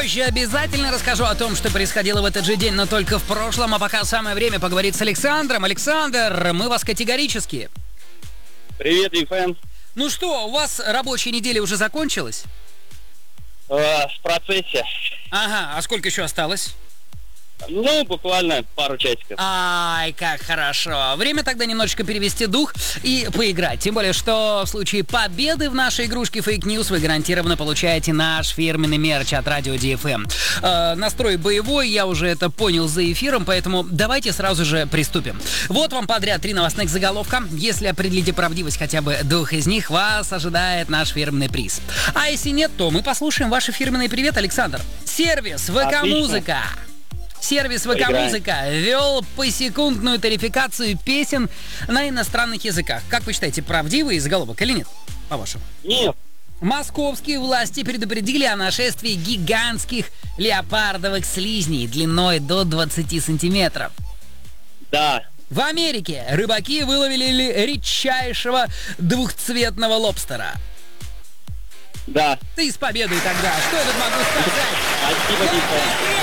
Позже обязательно расскажу о том, что происходило в этот же день, но только в прошлом. А пока самое время поговорить с Александром. Александр, мы вас категорически. Привет, Ефрем. Ну что, у вас рабочая неделя уже закончилась? В процессе. Ага, а сколько еще осталось? Ну, буквально пару часиков. Ай, как хорошо. Время тогда немножечко перевести дух и поиграть. Тем более, что в случае победы в нашей игрушке Fake News вы гарантированно получаете наш фирменный мерч от радио DFM. Настрой боевой, я уже это понял за эфиром, поэтому давайте сразу же приступим. Вот вам подряд 3 новостных заголовка. Если определите правдивость хотя бы 2 из них, вас ожидает наш фирменный приз. А если нет, то мы послушаем ваш фирменный привет, Александр. Сервис ВК-музыка. Сервис ВК-музыка ввел посекундную тарификацию песен на иностранных языках. Как вы считаете, правдивый заголовок или нет, по-вашему? Нет. Московские власти предупредили о нашествии гигантских леопардовых слизней длиной до 20 сантиметров. Да. В Америке рыбаки выловили редчайшего двухцветного лобстера. Да. Ты с победой тогда. Что я тут могу сказать? Спасибо, Ефрем.